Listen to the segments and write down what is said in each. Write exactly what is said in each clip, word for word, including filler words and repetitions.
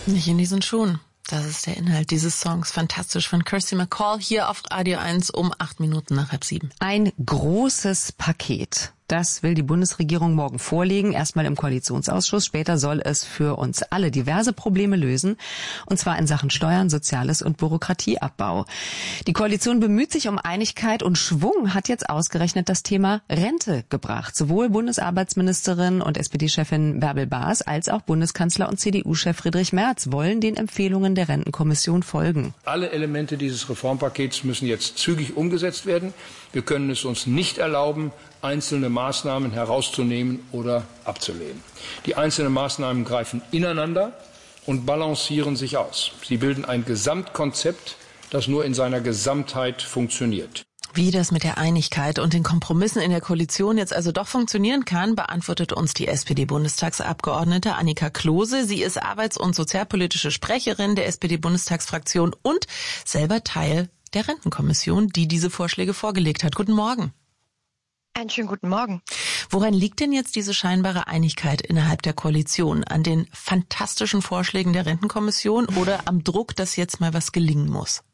Nicht in diesen Schuhen. Das ist der Inhalt dieses Songs. Fantastisch von Kirsty MacColl hier auf Radio eins um acht Minuten nach halb sieben. Ein großes Paket. Das will die Bundesregierung morgen vorlegen, erstmal im Koalitionsausschuss. Später soll es für uns alle diverse Probleme lösen, und zwar in Sachen Steuern, Soziales und Bürokratieabbau. Die Koalition bemüht sich um Einigkeit, und Schwung hat jetzt ausgerechnet das Thema Rente gebracht. Sowohl Bundesarbeitsministerin und S P D-Chefin Bärbel Baas als auch Bundeskanzler und C D U-Chef Friedrich Merz wollen den Empfehlungen der Rentenkommission folgen. Alle Elemente dieses Reformpakets müssen jetzt zügig umgesetzt werden. Wir können es uns nicht erlauben, einzelne Maßnahmen herauszunehmen oder abzulehnen. Die einzelnen Maßnahmen greifen ineinander und balancieren sich aus. Sie bilden ein Gesamtkonzept, das nur in seiner Gesamtheit funktioniert. Wie das mit der Einigkeit und den Kompromissen in der Koalition jetzt also doch funktionieren kann, beantwortet uns die S P D-Bundestagsabgeordnete Annika Klose. Sie ist arbeits- und sozialpolitische Sprecherin der S P D-Bundestagsfraktion und selber Teil der Rentenkommission, die diese Vorschläge vorgelegt hat. Guten Morgen. Einen schönen guten Morgen. Woran liegt denn jetzt diese scheinbare Einigkeit innerhalb der Koalition? An den fantastischen Vorschlägen der Rentenkommission oder am Druck, dass jetzt mal was gelingen muss?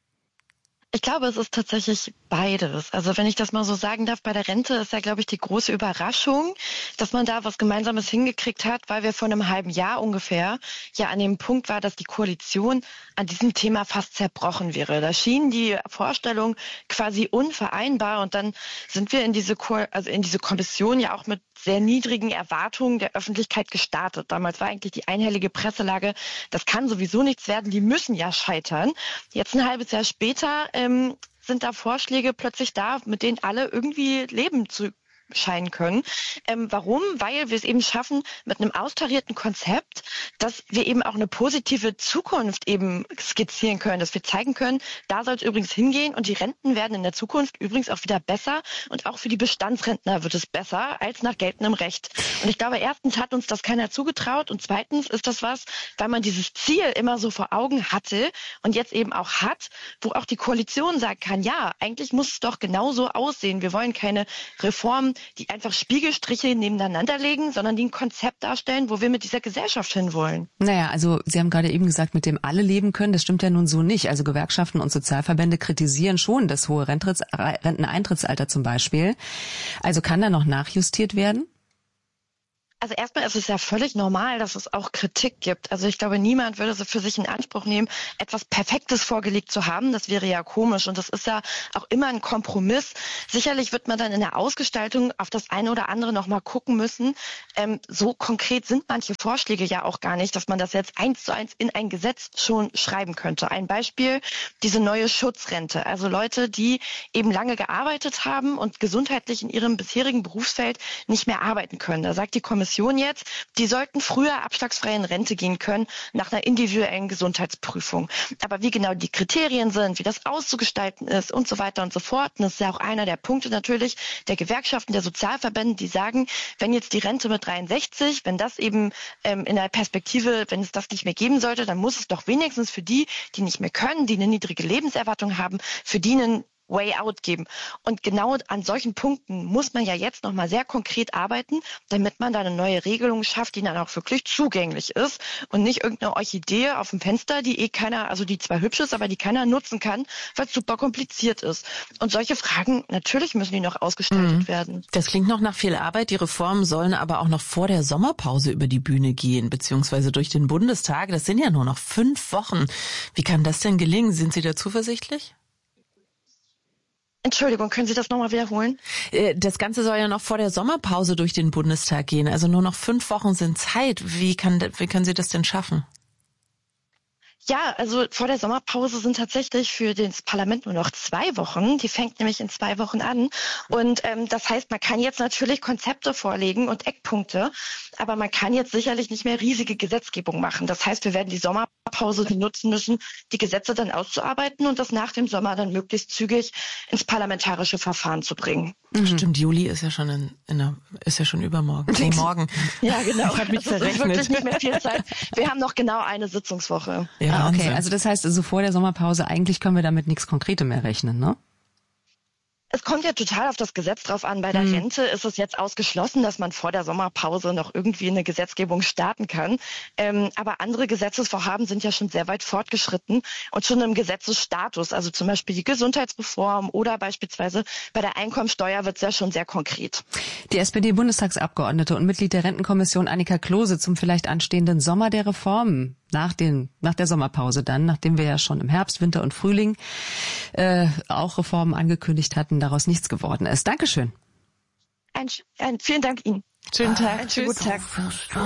Ich glaube, es ist tatsächlich beides. Also wenn ich das mal so sagen darf, bei der Rente ist ja, glaube ich, die große Überraschung, dass man da was Gemeinsames hingekriegt hat, weil wir vor einem halben Jahr ungefähr ja an dem Punkt war, dass die Koalition an diesem Thema fast zerbrochen wäre. Da schien die Vorstellung quasi unvereinbar, und dann sind wir in diese Ko- also in diese Kommission ja auch mit sehr niedrigen Erwartungen der Öffentlichkeit gestartet. Damals war eigentlich die einhellige Presselage, das kann sowieso nichts werden, die müssen ja scheitern. Jetzt ein halbes Jahr später ähm, sind da Vorschläge plötzlich da, mit denen alle irgendwie leben zu scheinen können. Ähm, warum? Weil wir es eben schaffen, mit einem austarierten Konzept, dass wir eben auch eine positive Zukunft eben skizzieren können, dass wir zeigen können, da soll es übrigens hingehen, und die Renten werden in der Zukunft übrigens auch wieder besser, und auch für die Bestandsrentner wird es besser als nach geltendem Recht. Und ich glaube, erstens hat uns das keiner zugetraut, und zweitens ist das was, weil man dieses Ziel immer so vor Augen hatte und jetzt eben auch hat, wo auch die Koalition sagen kann, ja, eigentlich muss es doch genauso aussehen. Wir wollen keine Reformen, die einfach Spiegelstriche nebeneinander legen, sondern die ein Konzept darstellen, wo wir mit dieser Gesellschaft hinwollen. Naja, also Sie haben gerade eben gesagt, mit dem alle leben können. Das stimmt ja nun so nicht. Also Gewerkschaften und Sozialverbände kritisieren schon das hohe Rentritts- Renteneintrittsalter zum Beispiel. Also kann da noch nachjustiert werden? Also erstmal ist es ja völlig normal, dass es auch Kritik gibt. Also ich glaube, niemand würde so für sich in Anspruch nehmen, etwas Perfektes vorgelegt zu haben. Das wäre ja komisch, und das ist ja auch immer ein Kompromiss. Sicherlich wird man dann in der Ausgestaltung auf das eine oder andere noch mal gucken müssen. Ähm, so konkret sind manche Vorschläge ja auch gar nicht, dass man das jetzt eins zu eins in ein Gesetz schon schreiben könnte. Ein Beispiel, diese neue Schutzrente. Also Leute, die eben lange gearbeitet haben und gesundheitlich in ihrem bisherigen Berufsfeld nicht mehr arbeiten können. Da sagt die Kommission jetzt, die sollten früher abschlagsfrei in Rente gehen können nach einer individuellen Gesundheitsprüfung. Aber wie genau die Kriterien sind, wie das auszugestalten ist und so weiter und so fort, und das ist ja auch einer der Punkte natürlich der Gewerkschaften, der Sozialverbände, die sagen, wenn jetzt die Rente mit dreiundsechzig, wenn das eben ähm, in der Perspektive, wenn es das nicht mehr geben sollte, dann muss es doch wenigstens für die, die nicht mehr können, die eine niedrige Lebenserwartung haben, für die einen Way out geben. Und genau an solchen Punkten muss man ja jetzt nochmal sehr konkret arbeiten, damit man da eine neue Regelung schafft, die dann auch wirklich zugänglich ist und nicht irgendeine Orchidee auf dem Fenster, die eh keiner, also die zwar hübsch ist, aber die keiner nutzen kann, weil es super kompliziert ist. Und solche Fragen, natürlich müssen die noch ausgestaltet mhm. werden. Das klingt noch nach viel Arbeit. Die Reformen sollen aber auch noch vor der Sommerpause über die Bühne gehen, beziehungsweise durch den Bundestag. Das sind ja nur noch fünf Wochen. Wie kann das denn gelingen? Sind Sie da zuversichtlich? Entschuldigung, können Sie das nochmal wiederholen? Das Ganze soll ja noch vor der Sommerpause durch den Bundestag gehen. Also nur noch fünf Wochen sind Zeit. Wie kann, wie können Sie das denn schaffen? Ja, also vor der Sommerpause sind tatsächlich für das Parlament nur noch zwei Wochen. Die fängt nämlich in zwei Wochen an. Und ähm, das heißt, man kann jetzt natürlich Konzepte vorlegen und Eckpunkte, aber man kann jetzt sicherlich nicht mehr riesige Gesetzgebung machen. Das heißt, wir werden die Sommerpause nutzen müssen, die Gesetze dann auszuarbeiten und das nach dem Sommer dann möglichst zügig ins parlamentarische Verfahren zu bringen. Mhm. Stimmt, Juli ist ja schon in, in der, ist ja schon übermorgen. Nee, morgen. Ja, genau. Ich habe mich das verrechnet. ist wirklich nicht mehr viel Zeit. Wir haben noch genau eine Sitzungswoche. Ja, ah, okay. Also das heißt, also vor der Sommerpause eigentlich können wir damit nichts Konkretes mehr rechnen, ne? Es kommt ja total auf das Gesetz drauf an. Bei der hm. Rente ist es jetzt ausgeschlossen, dass man vor der Sommerpause noch irgendwie eine Gesetzgebung starten kann. Ähm, aber andere Gesetzesvorhaben sind ja schon sehr weit fortgeschritten und schon im Gesetzesstatus. Also zum Beispiel die Gesundheitsreform oder beispielsweise bei der Einkommensteuer wird es ja schon sehr konkret. Die S P D-Bundestagsabgeordnete und Mitglied der Rentenkommission Annika Klose zum vielleicht anstehenden Sommer der Reformen. Nach den, nach der Sommerpause dann, nachdem wir ja schon im Herbst, Winter und Frühling äh, auch Reformen angekündigt hatten, daraus nichts geworden ist. Dankeschön. Ein, ein, vielen Dank Ihnen. Schönen Tag. Einen schönen guten Tag.